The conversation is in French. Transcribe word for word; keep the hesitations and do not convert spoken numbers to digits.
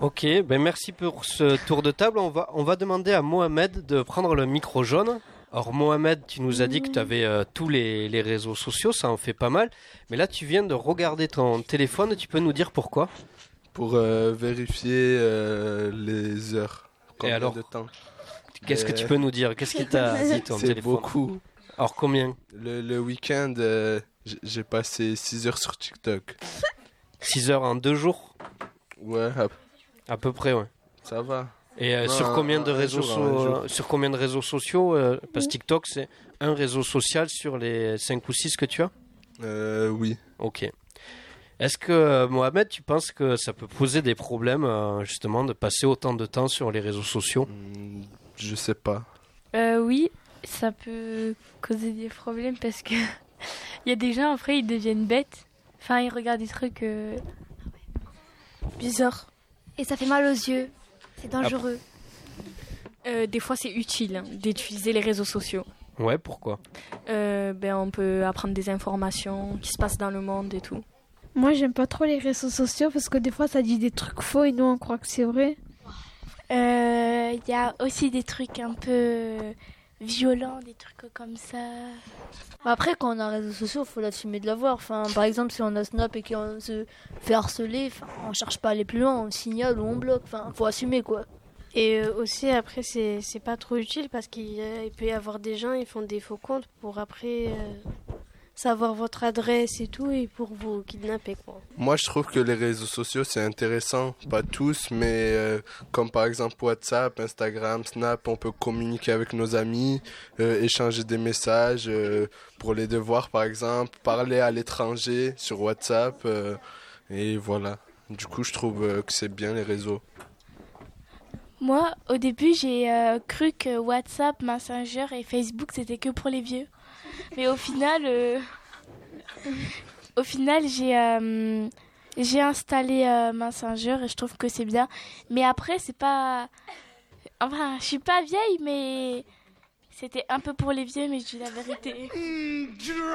Ok, ben merci pour ce tour de table. On va, on va demander à Mohamed de prendre le micro jaune. Alors Mohamed, tu nous as dit que tu avais euh, tous les, les réseaux sociaux, ça en fait pas mal. Mais là, tu viens de regarder ton téléphone, tu peux nous dire pourquoi? Pour euh, vérifier euh, les heures. Combien Et alors, de temps? Qu'est-ce que Euh, tu peux nous dire? Qu'est-ce qu'il t'a dit ton C'est téléphone? beaucoup. Alors combien? Le, le week-end, euh, j- j'ai passé six heures sur TikTok. six heures en deux jours? Ouais, à- À peu près, ouais. ça va. Et euh, Non, sur un- combien de un réseaux jour, so- un jour. euh, sur combien de réseaux sociaux euh, parce que TikTok c'est un réseau social sur les cinq ou six que tu as? Euh, oui. Ok. Est-ce que euh, Mohamed, tu penses que ça peut poser des problèmes euh, justement de passer autant de temps sur les réseaux sociaux? Hmm, Je sais pas. Euh, oui, ça peut causer des problèmes parce que il y a des gens après ils deviennent bêtes. Enfin, ils regardent des trucs euh, bizarres. Et ça fait mal aux yeux. C'est dangereux. Euh, des fois, c'est utile hein, d'utiliser les réseaux sociaux. Ouais, pourquoi? Euh, ben, on peut apprendre des informations qui se passent dans le monde et tout. Moi, j'aime pas trop les réseaux sociaux parce que des fois, ça dit des trucs faux et nous, on croit que c'est vrai. Il euh, y a aussi des trucs un peu violents, des trucs comme ça. Après, quand on a un réseau social, il faut l'assumer de l'avoir. Enfin, par exemple, si on a Snap et qu'on se fait harceler, enfin, on cherche pas à aller plus loin, on signale ou on bloque. Enfin, faut assumer quoi. Et euh, aussi, après, c'est, c'est pas trop utile parce qu'il euh, il peut y avoir des gens, ils font des faux comptes pour après euh, savoir votre adresse et tout et pour vous kidnapper, quoi. Moi, je trouve que les réseaux sociaux, c'est intéressant. Pas tous, mais euh, comme par exemple WhatsApp, Instagram, Snap, on peut communiquer avec nos amis, euh, échanger des messages euh, pour les devoirs, par exemple, parler à l'étranger sur WhatsApp. euh, et voilà. Du coup, je trouve euh, que c'est bien les réseaux. Moi, au début, j'ai euh, cru que WhatsApp, Messenger et Facebook, c'était que pour les vieux. Mais au final, euh, au final, j'ai euh, j'ai installé euh, Messenger et je trouve que c'est bien. Mais après, c'est pas... Enfin, je suis pas vieille, mais c'était un peu pour les vieux, mais je dis la vérité.